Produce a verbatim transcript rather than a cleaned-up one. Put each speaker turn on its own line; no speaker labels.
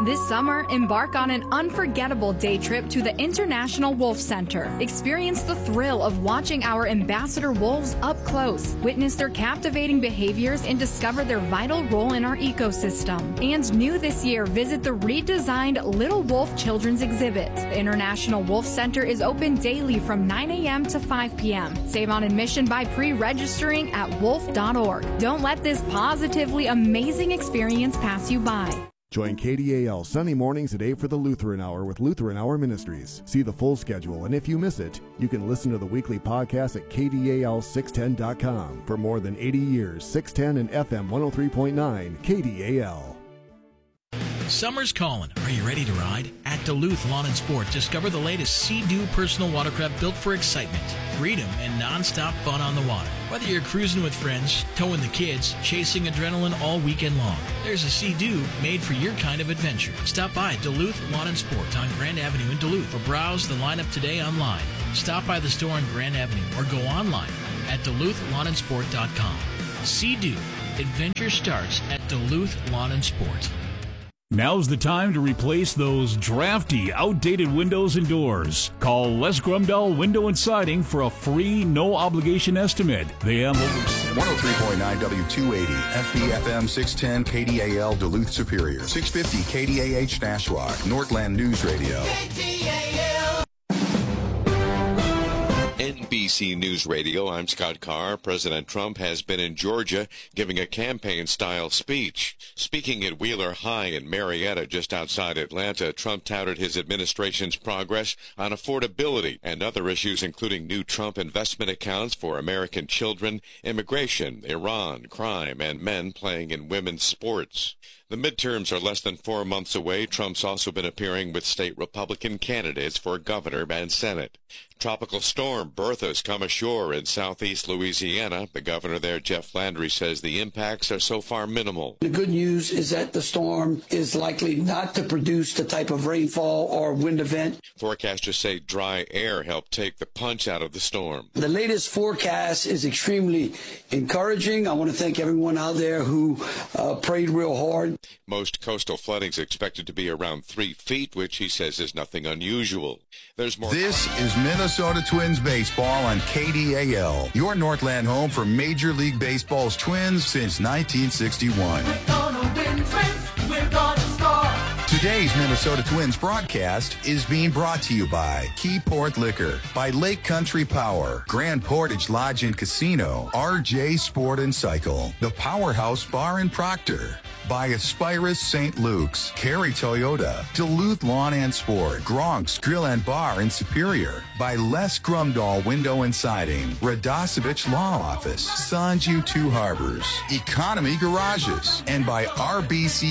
This summer, embark on an unforgettable day trip to the International Wolf Center. Experience the thrill of watching our ambassador wolves up close, witness their captivating behaviors, and discover their vital role in our ecosystem. And new this year, visit the redesigned Little Wolf Children's Exhibit. The International Wolf Center is open daily from nine a.m. to five p.m. Save on admission by pre-registering at wolf dot org. Don't let this positively amazing experience pass you by.
Join K D A L Sunday mornings at eight for the Lutheran Hour with Lutheran Hour Ministries. See the full schedule, and if you miss it, you can listen to the weekly podcast at K D A L six ten dot com. For more than eighty years, six ten and F M one oh three point nine, K D A L.
Summer's calling. Are you ready to ride? At Duluth Lawn and Sport, discover the latest Sea-Doo personal watercraft built for excitement, freedom, and non-stop fun on the water. Whether you're cruising with friends, towing the kids, chasing adrenaline all weekend long, there's a Sea-Doo made for your kind of adventure. Stop by Duluth Lawn and Sport on Grand Avenue in Duluth or browse the lineup today online. Stop by the store on Grand Avenue or go online at duluth lawn and sport dot com. Sea-Doo. Adventure starts at Duluth Lawn and Sport.
Now's the time to replace those drafty, outdated windows and doors. Call Les Grumdahl Window and Siding for a free, no-obligation estimate. They have over...
one oh three point nine W two eighty, F B F M six ten, K D A L Duluth Superior, six fifty K D A H Nashwauk, Northland News Radio.
K D A L. N B C News Radio, I'm Scott Carr. President Trump has been in Georgia giving a campaign-style speech. Speaking at Wheeler High in Marietta, just outside Atlanta, Trump touted his administration's progress on affordability and other issues, including new Trump investment accounts for American children, immigration, Iran, crime, and men playing in women's sports. The midterms are less than four months away. Trump's also been appearing with state Republican candidates for governor and Senate. Tropical storm Bertha's come ashore in southeast Louisiana. The governor there, Jeff Landry, says the impacts are so far minimal.
The good news is that the storm is likely not to produce the type of rainfall or wind event.
Forecasters say dry air helped take the punch out of the storm.
The latest forecast is extremely encouraging. I want to thank everyone out there who uh, prayed real hard.
Most coastal flooding is expected to be around three feet, which he says is nothing unusual. There's more.
This is Minnesota Twins baseball on K D A L, your Northland home for Major League Baseball's Twins since nineteen sixty-one.
We're gonna win, Twins. We're gonna score.
Today's Minnesota Twins broadcast is being brought to you by Keyport Liquor, by Lake Country Power, Grand Portage Lodge and Casino, R J Sport and Cycle, the Powerhouse Bar in Proctor, by Aspirus Saint Luke's, Cary Toyota, Duluth Lawn and Sport, Gronk's Grill and Bar in Superior, by Les Grumdahl Window and Siding, Radosevich Law Office, Sanju Two Harbors, Economy Garages, and by R B C